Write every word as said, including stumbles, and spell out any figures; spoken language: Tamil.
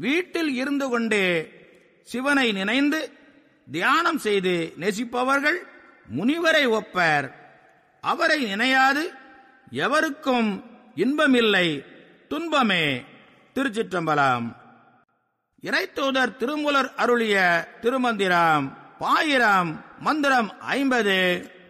வீட்டில் இருந்து கொண்டே சிவனை நினைந்து தியானம் செய்து நேசிப்பவர்கள் முனிவரை ஒப்பர். அவரை நினையாது எவருக்கும் இன்பமில்லை, துன்பமே. திருச்சிற்றம்பலம். இறைத்தூதர் திருமூலர் அருளிய திருமந்திரம் பாயிரம் மந்திரம் ஐம்பது.